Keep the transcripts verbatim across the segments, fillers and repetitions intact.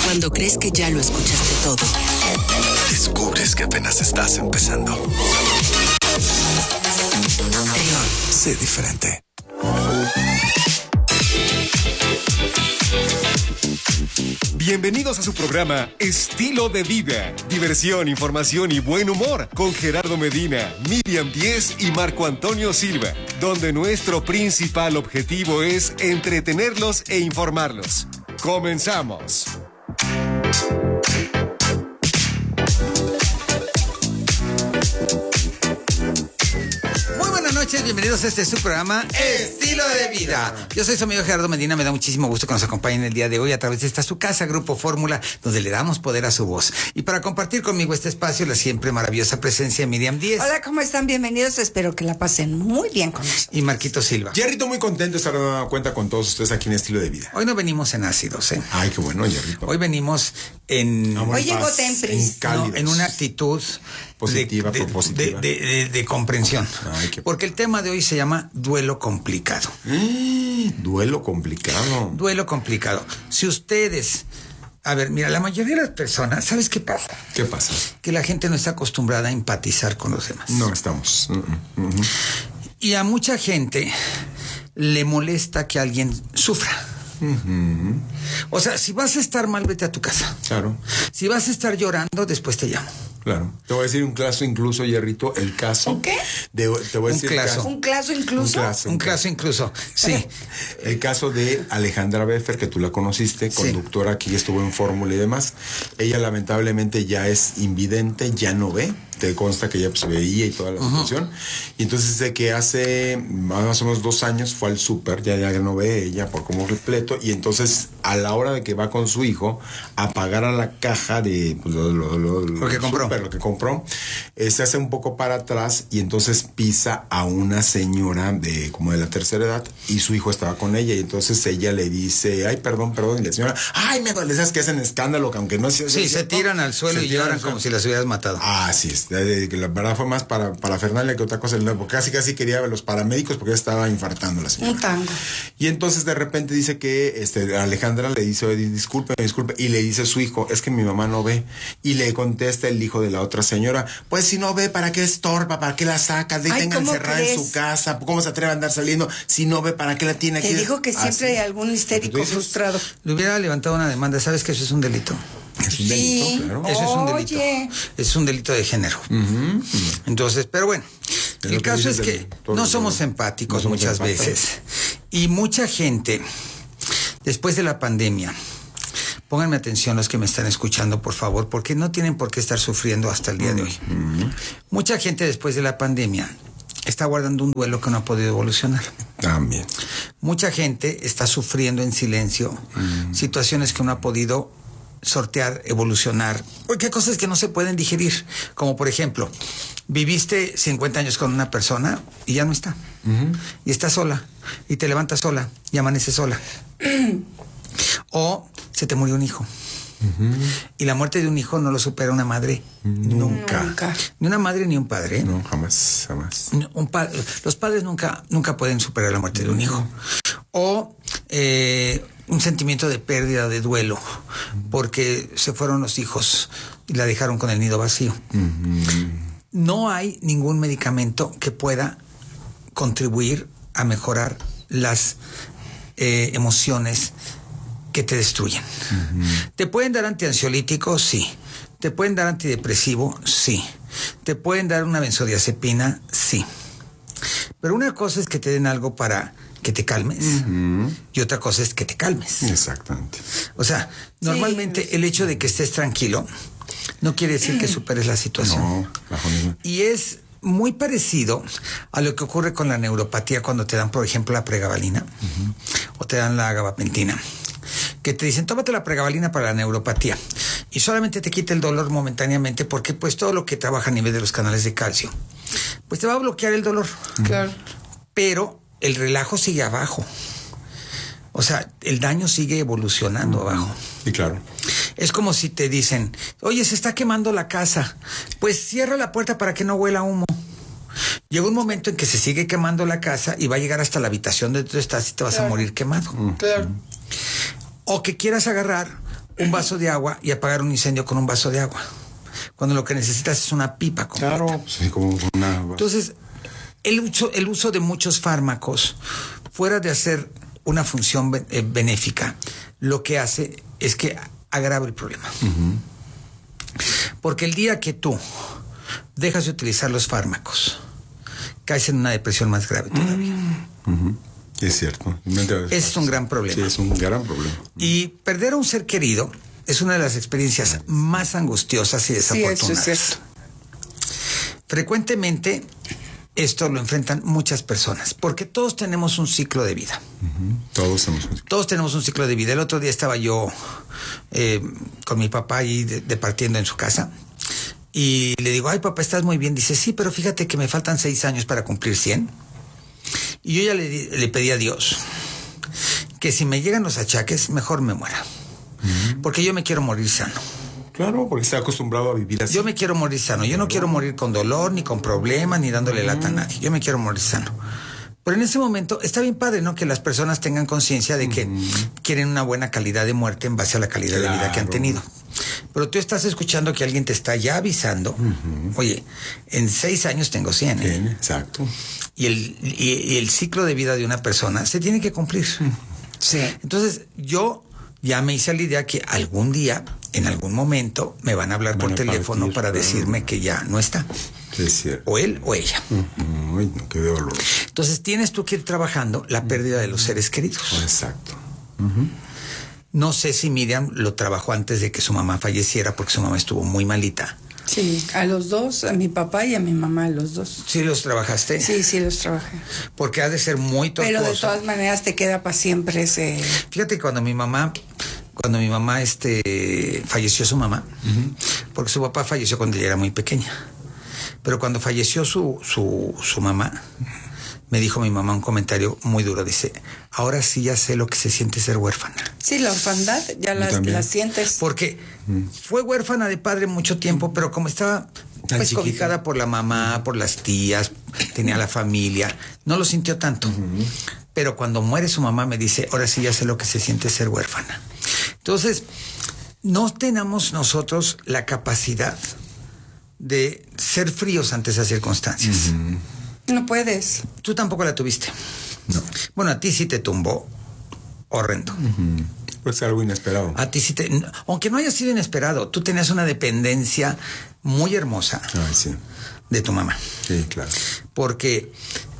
Cuando crees que ya lo escuchaste todo, descubres que apenas estás empezando. Peor. Sé diferente. Bienvenidos a su programa Estilo de Vida. Diversión, información y buen humor con Gerardo Medina, Miriam Díez y Marco Antonio Silva, donde nuestro principal objetivo es entretenerlos e informarlos. ¡Comenzamos! Buenas noches, bienvenidos a este su programa Estilo de Vida. Yo soy su amigo Gerardo Medina, me da muchísimo gusto que nos acompañen el día de hoy a través de esta su casa, Grupo Fórmula, donde le damos poder a su voz. Y para compartir conmigo este espacio, la siempre maravillosa presencia de Miriam Díez. Hola, ¿cómo están? Bienvenidos, espero que la pasen muy bien con nosotros. Y Marquito Silva. Jerrito, muy contento de estar dando cuenta con todos ustedes aquí en Estilo de Vida. Hoy no venimos en ácidos, ¿eh? Ay, qué bueno, Jerrito. Hoy venimos en... Amor, Hoy llegó paz, Tempris. en cálidos. No, en una actitud Positiva, de, de, propositiva. de, de, de, de comprensión. Ay, qué... Porque el tema de hoy se llama duelo complicado. Mm, duelo complicado. Duelo complicado. Si ustedes... A ver, mira, la mayoría de las personas, ¿sabes qué pasa? ¿Qué pasa? Que la gente no está acostumbrada a empatizar con los demás. No estamos. Uh-uh, uh-huh. Y a mucha gente le molesta que alguien sufra. Uh-huh. O sea, si vas a estar mal, vete a tu casa. Claro. Si vas a estar llorando, después te llamo. Claro. Te voy a decir un caso incluso, Jerrito, el caso. ¿Un qué? De, te voy a Un decir caso. el caso. ¿Un caso incluso? Un caso. Un caso incluso, sí. El caso de Alejandra Beffer, que tú la conociste, conductora aquí, estuvo en Fórmula y demás. Ella lamentablemente ya es invidente, ya no ve. Te consta que ella pues veía y toda la situación. Uh-huh. Y entonces de que hace más o menos dos años fue al súper, ya, ya no ve ella por como repleto. Y entonces a la hora de que va con su hijo a pagar a la caja de pues, lo, lo, lo, lo que compró, super, lo que compró eh, se hace un poco para atrás y entonces pisa a una señora de como de la tercera edad y su hijo estaba con ella y entonces ella le dice, ay, perdón, perdón, y la señora, ay, me duele, esas que hacen escándalo, que aunque no sea... Sí, se tiran al suelo y lloran como si las hubieras matado. Ah, sí, es, de, de, que la verdad fue más para, para Fernalia que otra cosa, porque casi casi quería ver los paramédicos porque ya estaba infartando la señora. Un tango. Y entonces de repente dice que este, Alejandra le dice, disculpe, disculpe, y le dice a su hijo, es que mi mamá no ve, y le contesta el hijo de la otra señora, pues si no ve, ¿para qué estorba? ¿Para qué la saca? De tenga encerrada en su casa, ¿cómo se atreve a andar saliendo? Si no ve, ¿para qué la tiene aquí? Te dijo que siempre hay algún histérico frustrado. Le hubiera levantado una demanda, ¿sabes que eso es un delito? Es un sí. delito, claro. Eso es un delito. Oye. Es un delito de género. Uh-huh. Entonces, pero bueno, es el caso es que del, no somos empáticos no somos muchas empatas. veces. Y mucha gente, después de la pandemia, pónganme atención los que me están escuchando, por favor, porque no tienen por qué estar sufriendo hasta el día de hoy. Uh-huh. Mucha gente después de la pandemia está guardando un duelo que no ha podido evolucionar. También. Mucha gente está sufriendo en silencio uh-huh. situaciones que no ha podido sortear, evolucionar, porque hay cosas que no se pueden digerir, como por ejemplo, viviste cincuenta años con una persona y ya no está, uh-huh. y estás sola, y te levantas sola, y amaneces sola, o se te murió un hijo, uh-huh. y la muerte de un hijo no lo supera una madre nunca, nunca. ni una madre ni un padre, no, jamás, jamás. Un pa- los padres nunca, nunca pueden superar la muerte de un hijo, o eh, un sentimiento de pérdida, de duelo, porque se fueron los hijos y la dejaron con el nido vacío. Uh-huh. No hay ningún medicamento que pueda contribuir a mejorar las eh, emociones que te destruyen. Uh-huh. ¿Te pueden dar antiansiolítico? Sí. ¿Te pueden dar antidepresivo? Sí. ¿Te pueden dar una benzodiazepina? Sí. Pero una cosa es que te den algo para que te calmes, uh-huh. y otra cosa es que te calmes. Exactamente. O sea, normalmente sí. el hecho de que estés tranquilo no quiere decir que superes la situación. No, bajo ningún... Y es muy parecido a lo que ocurre con la neuropatía cuando te dan, por ejemplo, la pregabalina uh-huh. o te dan la gabapentina, que te dicen, tómate la pregabalina para la neuropatía y solamente te quita el dolor momentáneamente porque pues todo lo que trabaja a nivel de los canales de calcio pues te va a bloquear el dolor. Claro. Pero el relajo sigue abajo. O sea, el daño sigue evolucionando uh-huh. abajo. Sí, claro. Es como si te dicen, oye, se está quemando la casa. Pues cierra la puerta para que no huela humo. Llega un momento en que se sigue quemando la casa y va a llegar hasta la habitación donde tú estás y te vas claro. a morir quemado. Claro. O que quieras agarrar un vaso de agua y apagar un incendio con un vaso de agua, cuando lo que necesitas es una pipa completa. Claro, sí, como una... Entonces, el uso, el uso de muchos fármacos, fuera de hacer una función be- eh, benéfica, lo que hace es que agrava el problema. Uh-huh. Porque el día que tú dejas de utilizar los fármacos, caes en una depresión más grave todavía. Uh-huh. Es cierto. Ese es un gran problema. Sí, es un gran problema. Y perder a un ser querido es una de las experiencias más angustiosas y desafortunadas. Sí, eso es cierto. Frecuentemente esto lo enfrentan muchas personas, porque todos tenemos un ciclo de vida. Uh-huh. Todos tenemos un ciclo. Todos tenemos un ciclo de vida. El otro día estaba yo eh, con mi papá ahí de, departiendo en su casa y le digo, ay papá, ¿estás muy bien? Dice, sí, pero fíjate que me faltan seis años para cumplir cien. Y yo ya le, le pedí a Dios que si me llegan los achaques, mejor me muera. Uh-huh. Porque yo me quiero morir sano. Claro, porque está acostumbrado a vivir así. Yo me quiero morir sano. Yo no quiero morir con dolor, ni con problemas, ni dándole lata a nadie. Yo me quiero morir sano. Pero en ese momento está bien padre, ¿no? Que las personas tengan conciencia de que uh-huh. quieren una buena calidad de muerte en base a la calidad claro. de vida que han tenido. Pero tú estás escuchando que alguien te está ya avisando. Uh-huh. Oye, en seis años tengo cien. ¿eh? Bien, exacto. Y el, y, y el ciclo de vida de una persona se tiene que cumplir. Uh-huh. Sí. Entonces, yo ya me hice la idea que algún día, en algún momento, me van a hablar van por a teléfono partir, para decirme que ya no está. Sí, es cierto. O él o ella. Uh-huh. Ay, no, qué dolor. Entonces, tienes tú que ir trabajando la pérdida de los seres queridos. Exacto. Uh-huh. No sé si Miriam lo trabajó antes de que su mamá falleciera, porque su mamá estuvo muy malita. Sí, a los dos, a mi papá y a mi mamá, a los dos. ¿Sí los trabajaste? Sí, sí los trabajé. Porque ha de ser muy tortuoso. Pero de todas maneras te queda para siempre ese... Fíjate, cuando mi mamá, cuando mi mamá este, falleció su mamá, uh-huh. porque su papá falleció cuando ella era muy pequeña. Pero cuando falleció su, su, su mamá, me dijo mi mamá un comentario muy duro. Dice, ahora sí ya sé lo que se siente ser huérfana. Sí, la orfandad ya la, la sientes. Porque mm. fue huérfana de padre mucho tiempo, pero como estaba pues cobijada por la mamá, por las tías, tenía la familia, no lo sintió tanto. Uh-huh. Pero cuando muere su mamá me dice, ahora sí ya sé lo que se siente ser huérfana. Entonces, no tenemos nosotros la capacidad de ser fríos ante esas circunstancias. Uh-huh. No puedes. Tú tampoco la tuviste. No. Bueno, a ti sí te tumbó horrendo. Uh-huh. Pues algo inesperado. A ti sí te... Aunque no haya sido inesperado, tú tenías una dependencia muy hermosa Ay, sí. de tu mamá. Sí, claro. Porque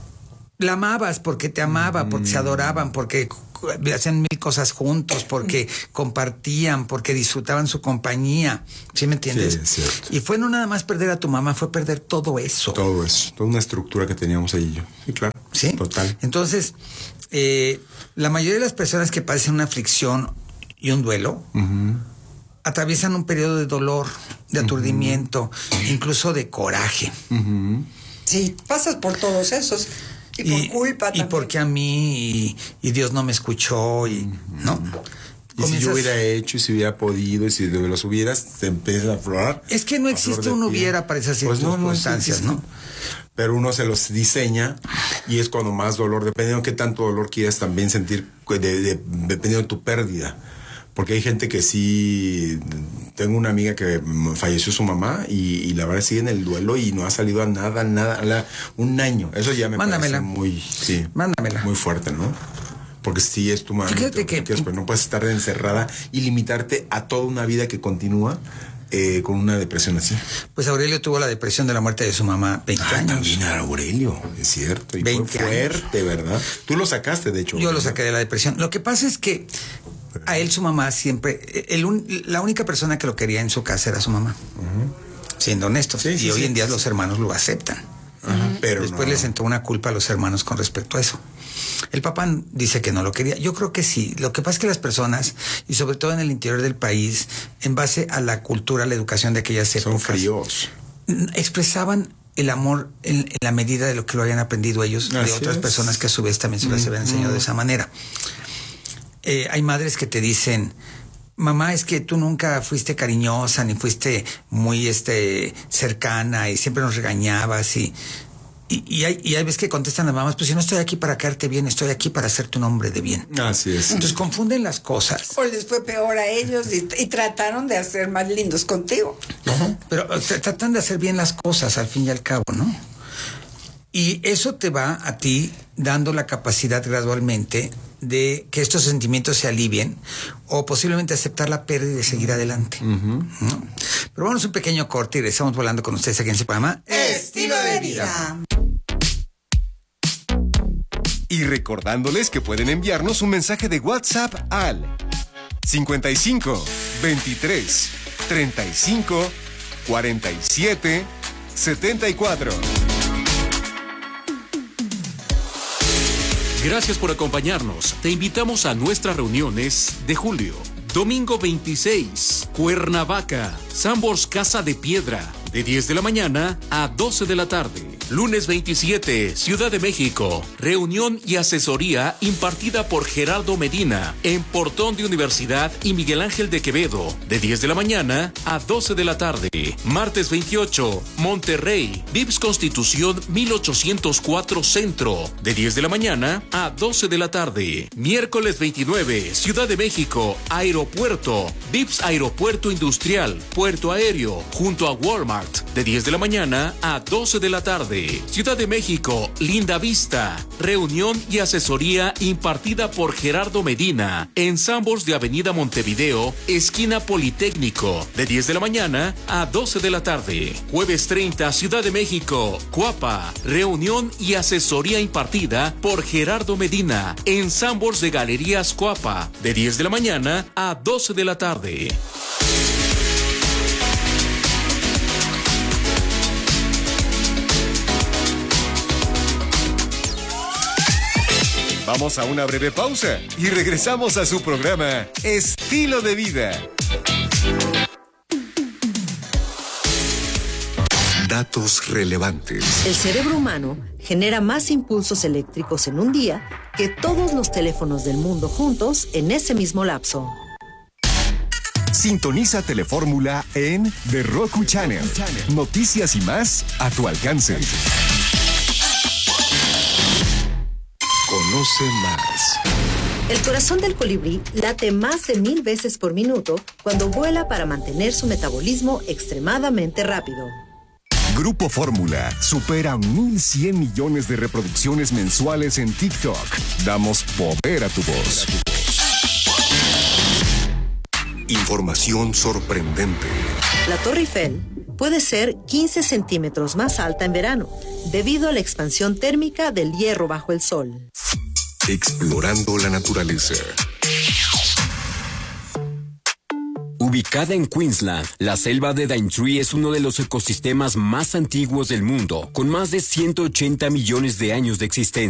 la amabas, porque te amaba, porque mm. se adoraban, porque hacían mil cosas juntos, porque compartían, porque disfrutaban su compañía. ¿Sí me entiendes? Sí, es cierto. Y fue no nada más perder a tu mamá, fue perder todo eso. Todo eso, toda una estructura que teníamos ahí y yo. Sí, claro. Sí. Total. Entonces, eh, la mayoría de las personas que padecen una aflicción y un duelo uh-huh. atraviesan un periodo de dolor, de aturdimiento, uh-huh. incluso de coraje. Uh-huh. Sí, pasas por todos esos. Y por y, culpa y también. porque a mí y, y Dios no me escuchó y uh-huh. ¿no? Y si yo hubiera hecho, y si hubiera podido, y si los hubieras, te empieza a aflorar. Es que no existe un hubiera para esas pues circunstancias, ¿no? no, no Pero uno se los diseña y es cuando más dolor, dependiendo de qué tanto dolor quieras también sentir, de, de, dependiendo de tu pérdida. Porque hay gente que sí, tengo una amiga que falleció su mamá y, y la verdad sigue en el duelo y no ha salido a nada, nada, la, un año. Eso ya me Mándamela. parece muy, sí, Mándamela. muy fuerte, ¿no? Porque sí es tu mamá. Fíjate que, quieres, pero no puedes estar encerrada y limitarte a toda una vida que continúa eh, con una depresión así. Pues Aurelio tuvo la depresión de la muerte de su mamá veinte ah, años. También era Aurelio, es cierto. Y fue fuerte, años. ¿Verdad? Tú lo sacaste, de hecho. Yo ¿verdad? Lo saqué de la depresión. Lo que pasa es que a él su mamá siempre, el un, la única persona que lo quería en su casa era su mamá. Uh-huh. Siendo honestos. Sí, sí, y hoy sí, en día sí. los hermanos lo aceptan. Uh-huh. Pero después no. les entró una culpa a los hermanos con respecto a eso. El papá dice que no lo quería. Yo creo que sí. Lo que pasa es que las personas, y sobre todo en el interior del país, en base a la cultura, la educación de aquellas épocas, son fríos. Expresaban el amor en, en la medida de lo que lo habían aprendido ellos Así de otras es. personas que a su vez también se las habían enseñado mm. de esa manera. Eh, hay madres que te dicen, mamá, es que tú nunca fuiste cariñosa ni fuiste muy este cercana y siempre nos regañabas y Y, y, hay, y hay veces que contestan las mamás, pues si no estoy aquí para caerte bien, estoy aquí para hacerte un hombre de bien. Así es. Entonces confunden las cosas. O les fue peor a ellos y, y trataron de hacer más lindos contigo. Uh-huh. Pero t- tratan de hacer bien las cosas al fin y al cabo, ¿no? Y eso te va a ti dando la capacidad gradualmente de que estos sentimientos se alivien o posiblemente aceptar la pérdida y de seguir adelante. Uh-huh. ¿No? Pero vamos a un pequeño corte y regresamos volando con ustedes aquí en ese programa Estilo de Vida. Y recordándoles que pueden enviarnos un mensaje de WhatsApp al cincuenta y cinco, veintitrés, treinta y cinco, cuarenta y siete, setenta y cuatro. Gracias por acompañarnos. Te invitamos a nuestras reuniones de julio. Domingo veintiséis, Cuernavaca, Sambors Casa de Piedra, de diez de la mañana a doce de la tarde. Lunes veintisiete, Ciudad de México, reunión y asesoría impartida por Gerardo Medina en Portón de Universidad y Miguel Ángel de Quevedo, de diez de la mañana a doce de la tarde. Martes veintiocho, Monterrey, Vips Constitución mil ochocientos cuatro Centro, de diez de la mañana a doce de la tarde. Miércoles veintinueve, Ciudad de México, Aeropuerto, Vips Aeropuerto Industrial, Puerto Aéreo, junto a Walmart, de diez de la mañana a doce de la tarde. Ciudad de México, Linda Vista, reunión y asesoría impartida por Gerardo Medina en Sambors de Avenida Montevideo, esquina Politécnico, de diez de la mañana a doce de la tarde. Jueves treinta, Ciudad de México, Coapa, reunión y asesoría impartida por Gerardo Medina en Sambors de Galerías Coapa, de diez de la mañana a doce de la tarde. Vamos a una breve pausa y regresamos a su programa Estilo de Vida. Datos relevantes. El cerebro humano genera más impulsos eléctricos en un día que todos los teléfonos del mundo juntos en ese mismo lapso. Sintoniza Telefórmula en The Roku Channel. Noticias y más a tu alcance. Conoce más. El corazón del colibrí late más de mil veces por minuto cuando vuela para mantener su metabolismo extremadamente rápido. Grupo Fórmula supera mil cien millones de reproducciones mensuales en TikTok. Damos poder a tu voz. Información sorprendente. La Torre Eiffel puede ser quince centímetros más alta en verano, debido a la expansión térmica del hierro bajo el sol. Explorando la naturaleza. Ubicada en Queensland, la selva de Daintree es uno de los ecosistemas más antiguos del mundo, con más de ciento ochenta millones de años de existencia.